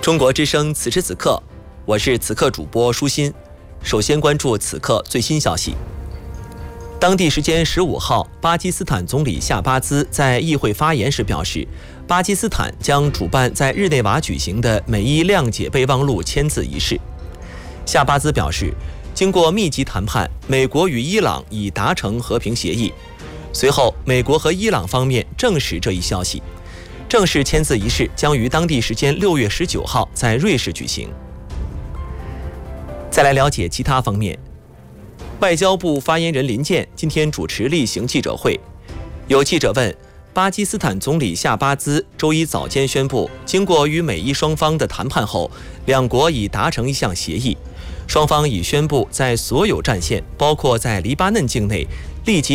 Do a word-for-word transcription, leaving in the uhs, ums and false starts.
中国之声此时此刻，我是此刻主播舒心。首先关注此刻最新消息。当地时间十五号，巴基斯坦总理夏巴兹在议会发言时表示，巴基斯坦将主办在日内瓦举行的美伊谅解备忘录签字仪式。夏巴兹表示，经过密集谈判，美国与伊朗已达成和平协议。随后，美国和伊朗方面证实这一消息。正式签字仪式将于当地时间六月十九号在瑞士举行。再来了解其他方面。外交部发言人林健今天主持例行记者会，有记者问，巴基斯坦总理夏巴兹周一早间宣布，经过与美伊双方的谈判后，两国已达成一项协议，双方已宣布在所有战线，包括在黎巴嫩境内，立即